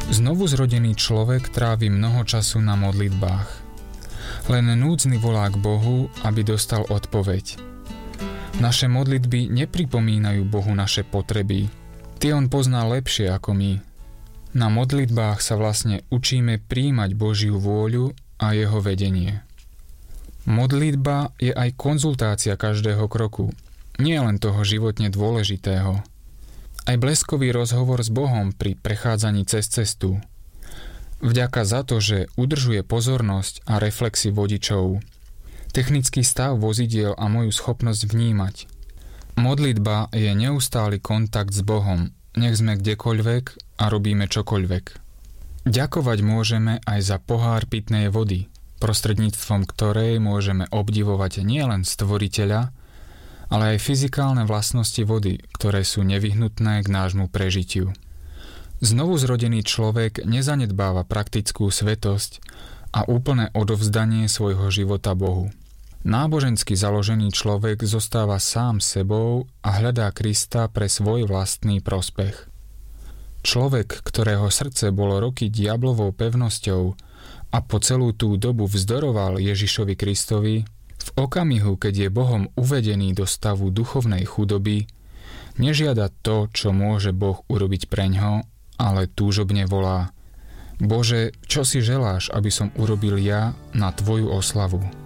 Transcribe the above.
Znovu zrodený človek trávi mnoho času na modlitbách. Len núdzny volá k Bohu, aby dostal odpoveď. Naše modlitby nepripomínajú Bohu naše potreby. Tie on pozná lepšie ako my. Na modlitbách sa vlastne učíme prijímať Božiu vôľu a jeho vedenie. Modlitba je aj konzultácia každého kroku, nie len toho životne dôležitého. Aj bleskový rozhovor s Bohom pri prechádzaní cez cestu. Vďaka za to, že udržuje pozornosť a reflexy vodičov, technický stav vozidiel a moju schopnosť vnímať. Modlitba je neustály kontakt s Bohom, nech sme kdekoľvek a robíme čokoľvek. Ďakovať môžeme aj za pohár pitnej vody, prostredníctvom ktorej môžeme obdivovať nielen Stvoriteľa, ale aj fyzikálne vlastnosti vody, ktoré sú nevyhnutné k nášmu prežitiu. Znovu zrodený človek nezanedbáva praktickú svetosť a úplné odovzdanie svojho života Bohu. Nábožensky založený človek zostáva sám sebou a hľadá Krista pre svoj vlastný prospech. Človek, ktorého srdce bolo roky diablovou pevnosťou a po celú tú dobu vzdoroval Ježišovi Kristovi, v okamihu, keď je Bohom uvedený do stavu duchovnej chudoby, nežiada to, čo môže Boh urobiť preňho, ale túžobne volá: Bože, čo si želáš, aby som urobil ja na Tvoju oslavu?